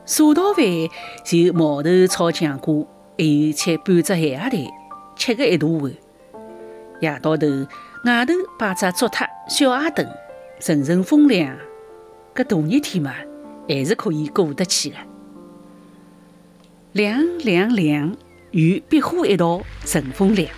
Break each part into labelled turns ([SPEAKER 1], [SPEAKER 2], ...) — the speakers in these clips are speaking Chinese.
[SPEAKER 1] 茶道饭就毛头炒酱瓜，还有切半只咸鸭蛋，吃个一大碗。夜到头，外头摆只竹榻小矮凳，阵阵风凉。搿大热天嘛，还是可以过得去的。凉凉凉，与壁虎一道乘风凉。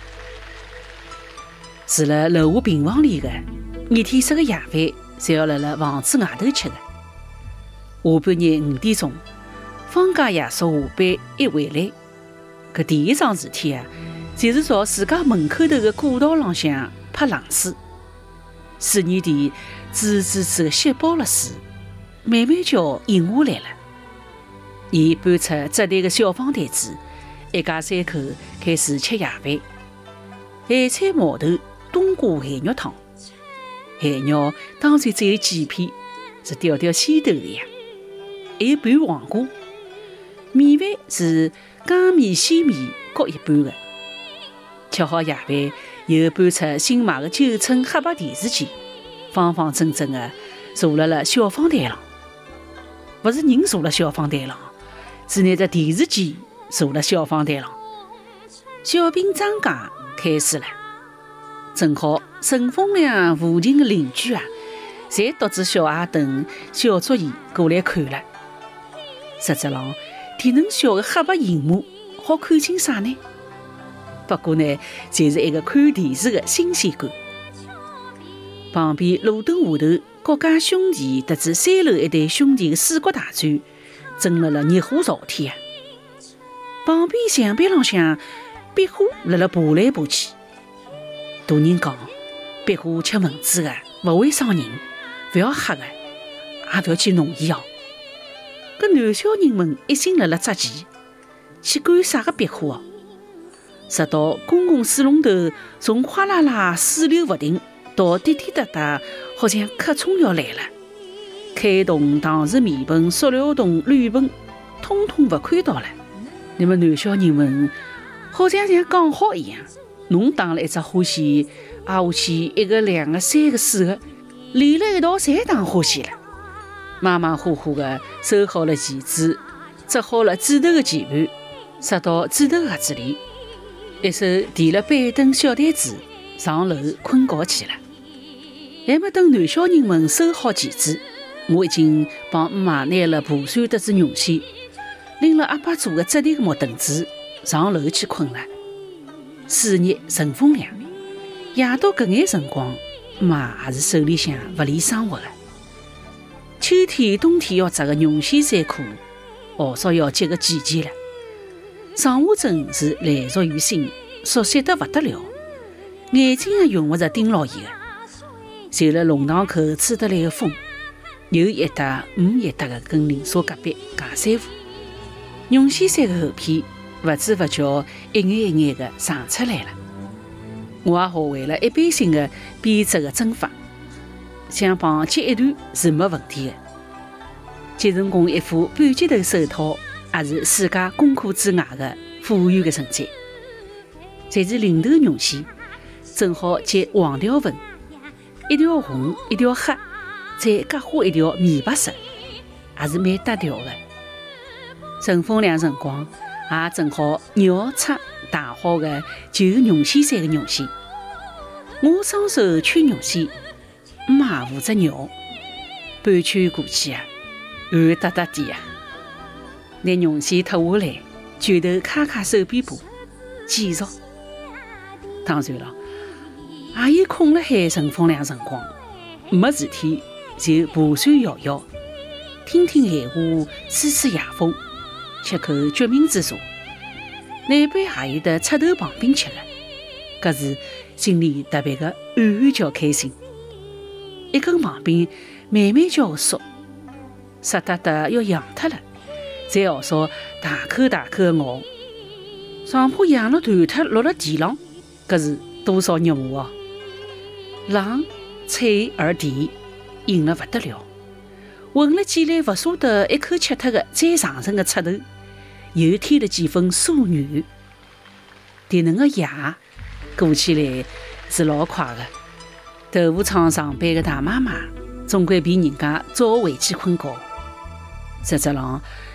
[SPEAKER 1] 住辣楼下平房里的，热天食个夜饭，侪要辣房子外头吃的。下半日5点钟，方家爷叔下班一回来，搿第一桩事体啊，就是朝自家门口头的过道浪向泼冷水。水泥地滋滋滋的吸饱了水，慢慢叫饮下来了。伊搬出折叠的小方台子，一家3口开始吃夜饭。咸菜毛头冬瓜咸肉汤，咸肉当然只有几片，是吊吊鲜头的呀。还有盘黄瓜，米饭是江米鲜米各一半的。吃好夜饭，又搬出新买的9寸黑白电视机，方方正正的坐辣了小方台上。不是人坐辣小方台上，是拿着电视机坐辣小方台上。小品张家开始了，正好乘风凉附近的邻居啊，侪独自小矮凳、小桌椅过来看了。实质上，电能小的黑白荧幕好看清啥呢？不过呢，就是一个看电视的新鲜感。旁边路灯下头，各家兄弟特指3楼一对兄弟的四国大战，争了热火朝天啊！旁边墙壁浪向，壁虎辣辣爬来爬去。大人讲，壁虎吃蚊子的，勿会伤人，勿要吓的，也勿要去弄伊哦。搿男小人们一心辣辣捉棋，去管啥个壁虎哦？直到公共水龙头从哗啦啦水流勿停到滴滴答答，好像客冲要来了。开桶、搪瓷面盆、塑料桶、铝盆，通通勿看到了。那么男小人们好像讲好一样，侬打了一只花线，挨下去1个、2个、3个、4个，连了一道侪打花线了。马马虎虎的收好了棋子，折好了指头的棋盘，塞到指头盒子里，一手提了板凳小台子，上楼困觉去了。还没等男小人们收好棋子，我已经帮妈拿了蒲扇得子绒线，拎了阿爸做的折叠的木凳子上楼去困了。暑热乘风凉，夜到搿眼辰光，妈也是手里向勿离生活的。秋天、冬天要织的绒线衫裤，号召要结个季节了。上下针是来熟于心，熟悉得勿得了，眼睛也用勿着盯牢伊的。就辣弄堂口吹得来的风，又一搭一搭的跟邻舍隔壁尬三胡。绒线衫的后片勿知勿觉一眼一眼的长出来了。我也学会了一般性的编织的针法，想帮结一段是没问题的。结成功一副半截头手套，也是世界功课之外的富裕的成绩。侪是零头绒线，正好结黄条纹，一条红，一条黑，再夹花一条米白色，也是蛮搭调的。乘风凉辰光，也正好绕出打好的旧绒线衫的绒线。我双手圈绒线，妈负责绕，半圈过去啊，汗哒哒地啊。拿绒线脱下来，卷头卡卡手边部，继续。当然了，也有空了海乘风凉辰光，没事体就爬山摇摇，听听闲话，吹吹夜风，吃口决明子茶，难杯也有得插头旁边吃了，搿是心里特别的暗暗叫开心。一根旁边慢慢叫熟，湿哒哒要痒脱了，再号召大口大口的咬，上怕痒了断脱落了地浪，搿是多少肉麻哦！冷脆而甜，硬了勿得了，混了几粒勿舍得一口吃脱的再上乘的插头，又添了几分酥软。迭能个夜过起来是老快的。豆腐厂上班的大妈妈总归比人家早回去困觉。实质上，